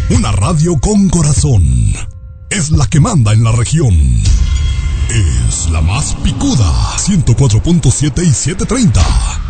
Una radio con corazón. Es la que manda en la región. Es la más picuda. 104.7 y 730.